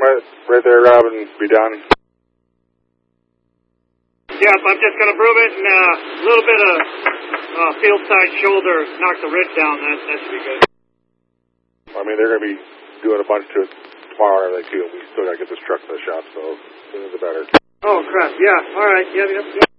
right there, Rob, and be done. Yep, I'm just going to prove it, and a little bit of field side shoulder, knock the ridge down. That should be good. I mean, they're going to be doing a bunch to it tomorrow, like, too. We still got to get this truck to the shop, so the sooner the better. Oh, crap, yeah, all right, yep.